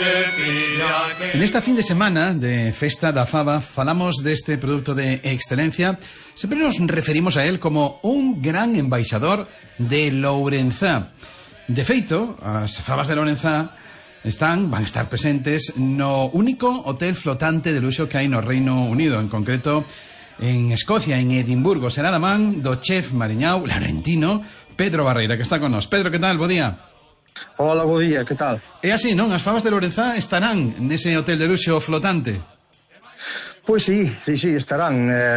En esta fin de semana de Festa da Faba falamos deste produto de excelencia. Sempre nos referimos a él como un gran embaixador de Lourenzá. De feito, as fabas de Lourenzá van a estar presentes no único hotel flotante de luxo que hai no Reino Unido, en concreto en Escocia, en Edimburgo. Será da man do chef mariñao laurentino Pedro Barreira, que está con nós. Pedro, que tal? Bo día. Hola, bo día, que tal? É así, non? As fabas de Lourenzá estarán nese hotel de luxo flotante. Pois sí, estarán.